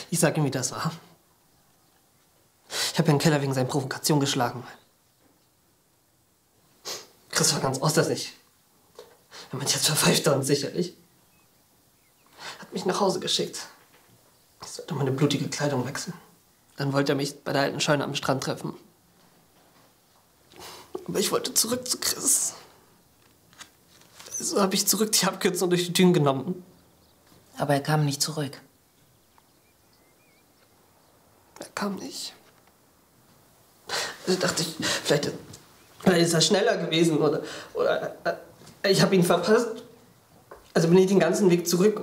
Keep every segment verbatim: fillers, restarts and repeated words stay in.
Ich sag ihm, wie das war. Ich habe Herrn Keller wegen seiner Provokation geschlagen. Chris war ganz außer sich. Er meint, jetzt verpfeift er uns sicherlich. Hat mich nach Hause geschickt. Ich sollte meine blutige Kleidung wechseln. Dann wollte er mich bei der alten Scheune am Strand treffen. Aber ich wollte zurück zu Chris. Also habe ich zurück die Abkürzung durch die Dünen genommen. Aber er kam nicht zurück. Er kam nicht. Also dachte ich, vielleicht, vielleicht ist er schneller gewesen oder, oder äh, ich habe ihn verpasst. Also bin ich den ganzen Weg zurück.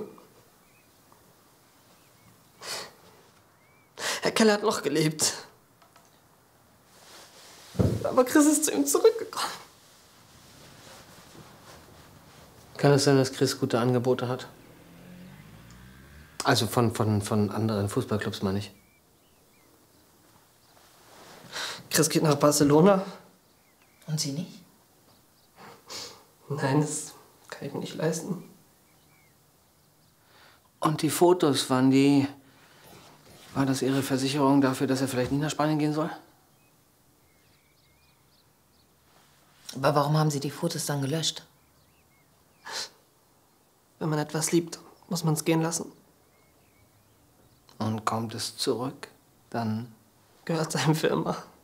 Herr Keller hat noch gelebt. Aber Chris ist zu ihm zurückgekommen. Kann es sein, dass Chris gute Angebote hat? Also von, von, von anderen Fußballclubs, meine ich. Chris geht nach Barcelona. Und Sie nicht? Nein, das kann ich mir nicht leisten. Und die Fotos, waren die... War das Ihre Versicherung dafür, dass er vielleicht nicht nach Spanien gehen soll? Aber warum haben Sie die Fotos dann gelöscht? Wenn man etwas liebt, muss man es gehen lassen. Und kommt es zurück, dann... Gehört seinem für immer.